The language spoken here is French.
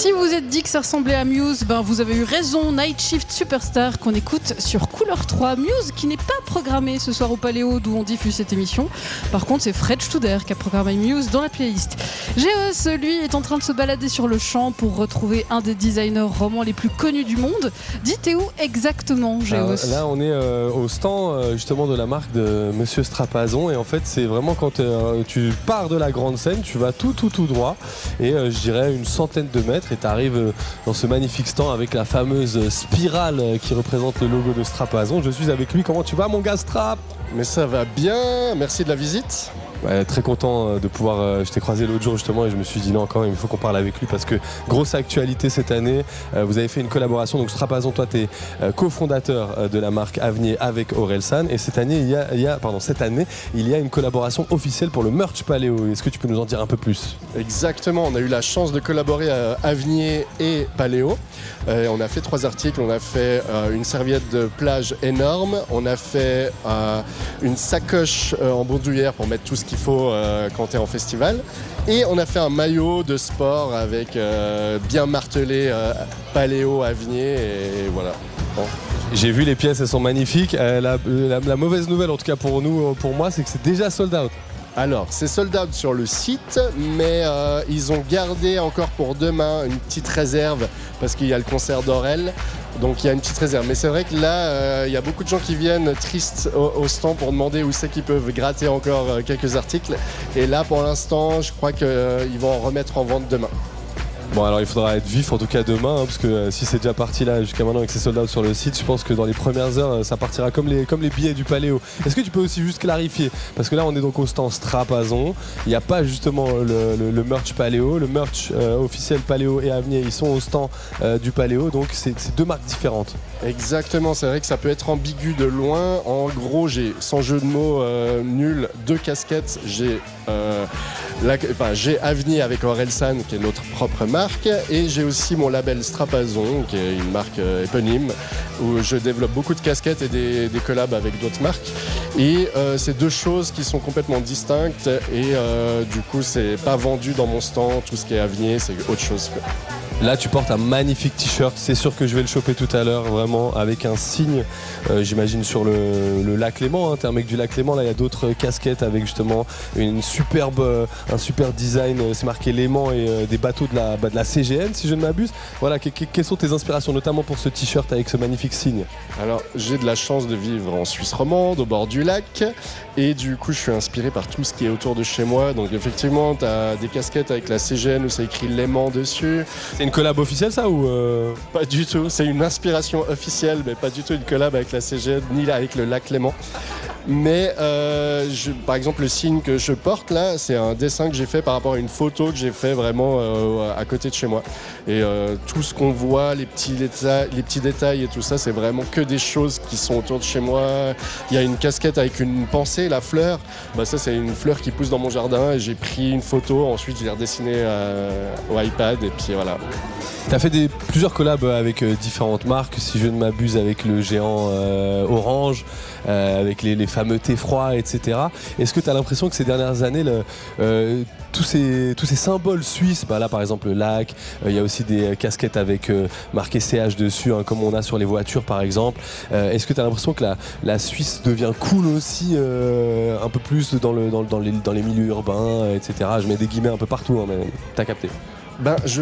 Si vous êtes dit que ça ressemblait à Muse, ben vous avez eu raison. Night Shift Superstar qu'on écoute sur Couleur 3. Muse qui n'est pas programmé ce soir au Paléo d'où on diffuse cette émission. Par contre, c'est Fred Studer qui a programmé Muse dans la playlist. Géos, lui, est en train de se balader sur le champ pour retrouver un des designers romans les plus connus du monde. Dis, t'es où exactement, Géos? Là, on est au stand justement de la marque de Monsieur Strapazon. Et en fait, c'est vraiment quand tu pars de la grande scène, tu vas tout droit. Et je dirais une centaine de mètres. Et tu arrives dans ce magnifique stand avec la fameuse spirale qui représente le logo de Strapazon. Je suis avec lui. Comment tu vas, mon gars Strap? Mais ça va bien, merci de la visite. Ouais, très content de pouvoir. Je t'ai croisé l'autre jour justement et je me suis dit non, quand même, il faut qu'on parle avec lui parce que grosse actualité cette année. Vous avez fait une collaboration. Donc Strapazon, toi, tu es cofondateur de la marque Avnier avec Orelsan. Et cette année, cette année, il y a une collaboration officielle pour le merch Paléo. Est-ce que tu peux nous en dire un peu plus? Exactement, on a eu la chance de collaborer à Avnier et Paléo. On a fait 3 articles. On a fait une serviette de plage énorme. On a fait une sacoche en bandoulière pour mettre tout ce qu'il faut quand tu es en festival. Et on a fait un maillot de sport avec bien martelé Paléo, Avnier et voilà. Bon. J'ai vu les pièces, elles sont magnifiques. La mauvaise nouvelle, en tout cas pour nous, pour moi, c'est que c'est déjà sold out. Alors, c'est sold out sur le site, mais ils ont gardé encore pour demain une petite réserve parce qu'il y a le concert d'Aurel. Donc il y a une petite réserve. Mais c'est vrai que là, il y a beaucoup de gens qui viennent tristes au stand pour demander où c'est qu'ils peuvent gratter encore quelques articles. Et là, pour l'instant, je crois qu'ils vont en remettre en vente demain. Bon, alors il faudra être vif en tout cas demain, parce que si c'est déjà parti là jusqu'à maintenant et que c'est sold out sur le site, je pense que dans les premières heures ça partira comme les billets du Paléo. Est-ce que tu peux aussi juste clarifier, parce que là on est donc au stand Strapazon, il n'y a pas justement le merch Paléo, le merch officiel Paléo et Avnier, ils sont au stand du Paléo, donc c'est 2 marques différentes. Exactement, c'est vrai que ça peut être ambigu de loin. En gros, j'ai, sans jeu de mots nul, 2 casquettes. J'ai Avnier avec Orelsan, qui est notre propre marque, et j'ai aussi mon label Strapazon, qui est une marque éponyme, où je développe beaucoup de casquettes et des collabs avec d'autres marques. Et c'est 2 choses qui sont complètement distinctes, et du coup, c'est pas vendu dans mon stand. Tout ce qui est Avnier, c'est autre chose. Là, tu portes un magnifique t-shirt. C'est sûr que je vais le choper tout à l'heure, vraiment, avec un signe, j'imagine, sur le lac Léman. T'es un mec du lac Léman. Là, il y a d'autres casquettes avec justement un super design. C'est marqué Léman et des bateaux de la CGN, si je ne m'abuse. Voilà, quelles sont tes inspirations, notamment pour ce t-shirt avec ce magnifique signe? Alors, j'ai de la chance de vivre en Suisse romande, au bord du lac. Et du coup, je suis inspiré par tout ce qui est autour de chez moi. Donc, effectivement, tu as des casquettes avec la CGN où c'est écrit Léman dessus. C'est une collab officielle, ça, ou Pas du tout. C'est une inspiration officielle, mais pas du tout une collab avec la CGN, ni avec le lac Léman. Mais par exemple, le signe que je porte là, c'est un dessin que j'ai fait par rapport à une photo que j'ai fait vraiment à côté de chez moi. Et tout ce qu'on voit, les petits détails et tout ça, c'est vraiment que des choses qui sont autour de chez moi. Il y a une casquette avec une pensée, la fleur. Bah, ça, c'est une fleur qui pousse dans mon jardin et j'ai pris une photo. Ensuite, je l'ai redessinée au iPad et puis voilà. Tu as fait plusieurs collabs avec différentes marques, si je ne m'abuse, avec le géant Orange, avec les fameux thés froids, etc. Est-ce que tu as l'impression que ces dernières années, tous ces symboles suisses, là par exemple le lac, il y a aussi des casquettes avec marqué CH dessus, comme on a sur les voitures par exemple. Est-ce que tu as l'impression que la Suisse devient cool aussi, un peu plus dans les milieux urbains, etc. Je mets des guillemets un peu partout, mais t'as capté.